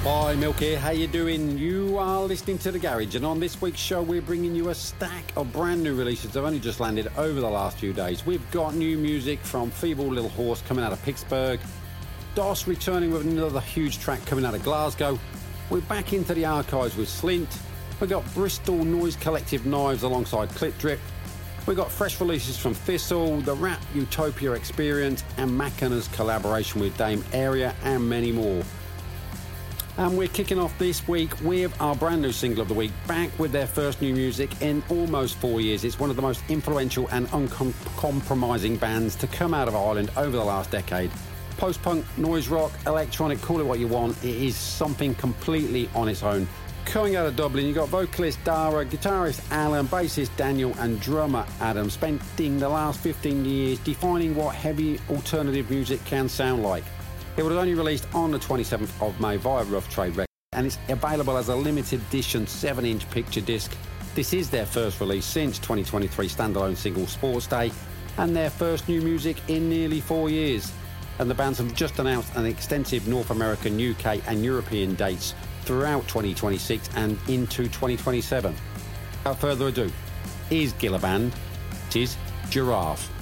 Hi, Milk here. How you doing? You are listening to The Garage, and on this week's show we're bringing you a stack of brand new releases that have only just landed over the last few days. We've got new music from Feeble Little Horse coming out of Pittsburgh, DOS returning with another huge track coming out of Glasgow. We're back into the archives with Slint. We've got Bristol Noise Collective Knives alongside Clip Drip. We've got fresh releases from Thistle, the Rap Utopia Experience, and Mackina's collaboration with Dame Area, and many more. And we're kicking off this week with our brand new single of the week, back with their first new music in almost 4 years. It's one of the most influential and uncompromising bands to come out of Ireland over the last decade. Post-punk, noise rock, electronic, call it what you want, it is something completely on its own. Coming out of Dublin, you've got vocalist Dara, guitarist Alan, bassist Daniel and drummer Adam, spending the last 15 years defining what heavy alternative music can sound like. It was only released on the 27th of May via Rough Trade Records, and it's available as a limited edition 7-inch picture disc. This is their first release since 2023 standalone single Sports Day, and their first new music in nearly 4 years. And the bands have just announced an extensive North American, UK and European dates throughout 2026 and into 2027. Without further ado, here's Gilla Band, it is Giraffe.